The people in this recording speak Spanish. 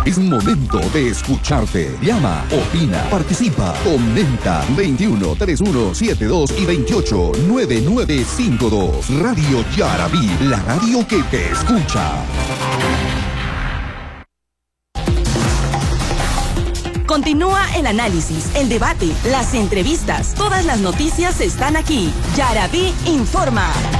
Es momento de escucharte. Llama, opina, participa, comenta. 21 31 72 y 28 9952. Radio Yarabí, la radio que te escucha. Continúa el análisis, el debate, las entrevistas. Todas las noticias están aquí. Yarabí informa.